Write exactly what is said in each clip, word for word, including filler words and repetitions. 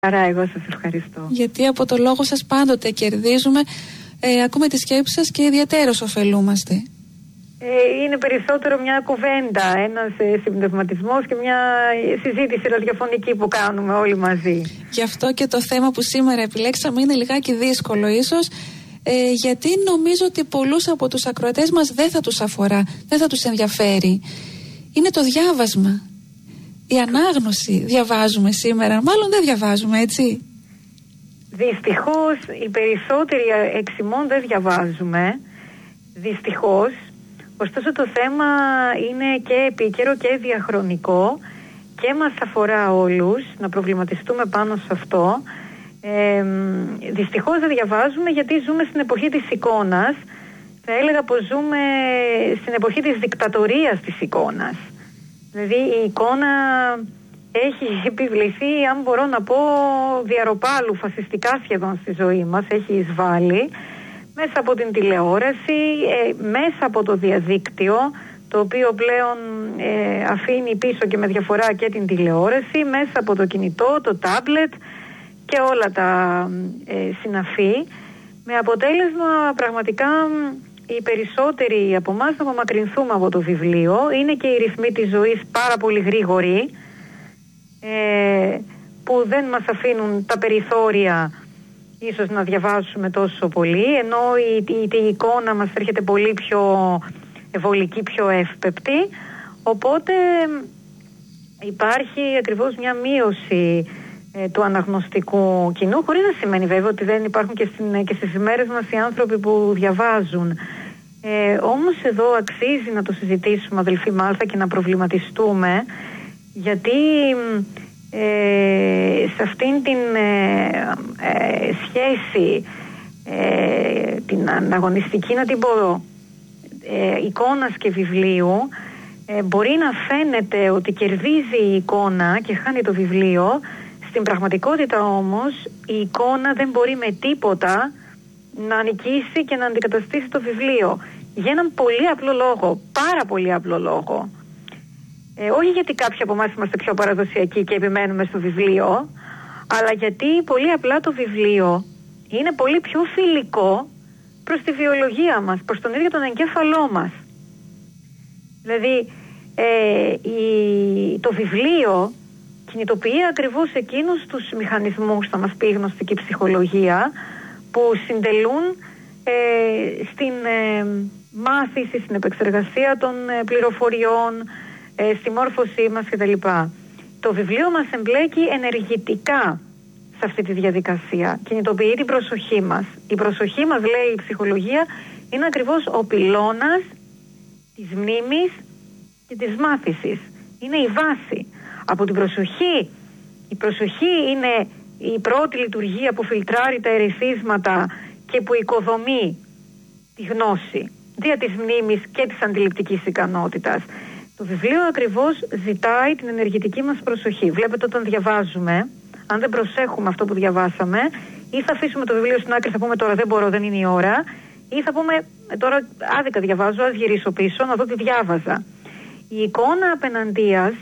Άρα εγώ σας ευχαριστώ. Γιατί από το λόγο σας πάντοτε κερδίζουμε, ε, ακούμε τη σκέψη σας και ιδιαίτερως ωφελούμαστε. Ε, είναι περισσότερο μια κουβέντα, ένας ε, συμπνευματισμός και μια συζήτηση ραδιοφωνική που κάνουμε όλοι μαζί. Γι' αυτό και το θέμα που σήμερα επιλέξαμε είναι λιγάκι δύσκολο ίσως, ε, γιατί νομίζω ότι πολλούς από τους ακροατές μας δεν θα τους αφορά, δεν θα τους ενδιαφέρει. Είναι το διάβασμα, η ανάγνωση. Διαβάζουμε σήμερα, μάλλον δεν διαβάζουμε, έτσι. Δυστυχώς οι περισσότεροι εξ ημών δεν διαβάζουμε, δυστυχώς. Ωστόσο το θέμα είναι και επίκαιρο και διαχρονικό και μας αφορά όλους να προβληματιστούμε πάνω σε αυτό. Ε, δυστυχώς δεν διαβάζουμε γιατί ζούμε στην εποχή της εικόνας. Θα έλεγα πως ζούμε στην εποχή της δικτατορίας της εικόνας. Δηλαδή η εικόνα έχει επιβληθεί, αν μπορώ να πω, διαρροπάλου φασιστικά σχεδόν στη ζωή μας, έχει εισβάλει μέσα από την τηλεόραση, ε, μέσα από το διαδίκτυο, το οποίο πλέον ε, αφήνει πίσω και με διαφορά και την τηλεόραση, μέσα από το κινητό, το τάμπλετ και όλα τα ε, συναφή, με αποτέλεσμα πραγματικά οι περισσότεροι από εμάς να απομακρυνθούμε από το βιβλίο. Είναι και οι ρυθμοί της ζωής πάρα πολύ γρήγοροι, ε, που δεν μας αφήνουν τα περιθώρια ίσως να διαβάσουμε τόσο πολύ, ενώ η, η, η εικόνα μας έρχεται πολύ πιο ευολική, πιο εύπεπτη, οπότε υπάρχει ακριβώς μια μείωση ε, του αναγνωστικού κοινού, χωρίς να σημαίνει βέβαια ότι δεν υπάρχουν και, στην, και στις ημέρες μας οι άνθρωποι που διαβάζουν. Ε, όμως εδώ αξίζει να το συζητήσουμε, αδελφοί Μάλθα, και να προβληματιστούμε, γιατί Ε, σε αυτήν την ε, ε, σχέση ε, την αναγωνιστική, να την πω, ε, εικόνας και βιβλίου, ε, μπορεί να φαίνεται ότι κερδίζει η εικόνα και χάνει το βιβλίο. Στην πραγματικότητα όμως η εικόνα δεν μπορεί με τίποτα να νικήσει και να αντικαταστήσει το βιβλίο, για έναν πολύ απλό λόγο, πάρα πολύ απλό λόγο. Ε, όχι γιατί κάποιοι από εμάς είμαστε πιο παραδοσιακοί και επιμένουμε στο βιβλίο, αλλά γιατί πολύ απλά το βιβλίο είναι πολύ πιο φιλικό προς τη βιολογία μας, προς τον ίδιο τον εγκέφαλό μας. Δηλαδή ε, η, το βιβλίο κινητοποιεί ακριβώς εκείνους τους μηχανισμούς, θα μας πει η γνωστική ψυχολογία, που συντελούν ε, στην ε, μάθηση, στην επεξεργασία των ε, πληροφοριών, στη μόρφωσή μας κτλ. Το βιβλίο μας εμπλέκει ενεργητικά σε αυτή τη διαδικασία. Κινητοποιεί την προσοχή μας. Η προσοχή μας, λέει η ψυχολογία, είναι ακριβώς ο πυλώνας της μνήμης και της μάθησης. Είναι η βάση. Από την προσοχή, η προσοχή είναι η πρώτη λειτουργία που φιλτράρει τα ερεθίσματα και που οικοδομεί τη γνώση δια της μνήμης και της αντιληπτικής ικανότητας. Το βιβλίο ακριβώς ζητάει την ενεργητική μας προσοχή. Βλέπετε, όταν διαβάζουμε, αν δεν προσέχουμε αυτό που διαβάσαμε, ή θα αφήσουμε το βιβλίο στην άκρη, θα πούμε τώρα δεν μπορώ, δεν είναι η ώρα, ή θα πούμε τώρα άδικα διαβάζω, ας γυρίσω πίσω να δω τι διάβαζα. Η εικόνα απέναντίας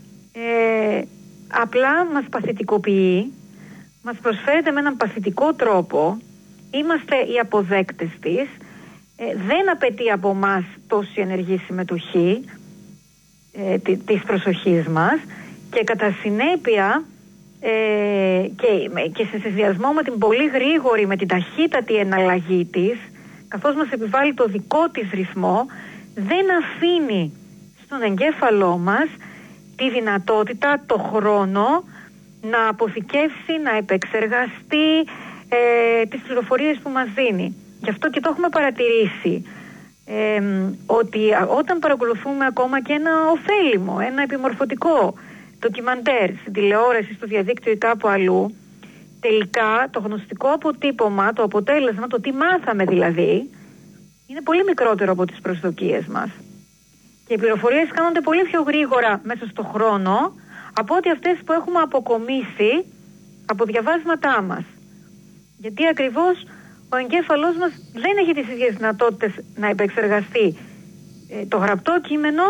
ε, απλά μας παθητικοποιεί, μας προσφέρεται με έναν παθητικό τρόπο, είμαστε οι αποδέκτες της, ε, δεν απαιτεί από εμάς τόση ενεργή συμμετοχή Ε, της προσοχής μας, και κατά συνέπεια ε, και, και σε συνδυασμό με την πολύ γρήγορη, με την ταχύτατη εναλλαγή της, καθώς μας επιβάλλει το δικό της ρυθμό, δεν αφήνει στον εγκέφαλό μας τη δυνατότητα, το χρόνο να αποθηκεύσει, να επεξεργαστεί ε, τις πληροφορίες που μας δίνει. Γι' αυτό και το έχουμε παρατηρήσει, Ε, ότι όταν παρακολουθούμε ακόμα και ένα ωφέλιμο, ένα επιμορφωτικό ντοκιμαντέρ στην τηλεόραση, στο διαδίκτυο ή κάπου αλλού, τελικά το γνωστικό αποτύπωμα, το αποτέλεσμα, το τι μάθαμε δηλαδή, είναι πολύ μικρότερο από τις προσδοκίες μας. Και οι πληροφορίες κάνονται πολύ πιο γρήγορα μέσα στο χρόνο από ό,τι αυτές που έχουμε αποκομίσει από διαβάσματά μας. Γιατί ακριβώς ο εγκέφαλός μας δεν έχει τις ίδιες δυνατότητες να επεξεργαστεί ε, το γραπτό κείμενο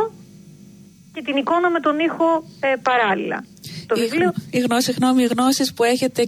και την εικόνα με τον ήχο ε, παράλληλα. Το η, βιβλίο... η γνώση, γνώμη, οι γνώσεις που έχετε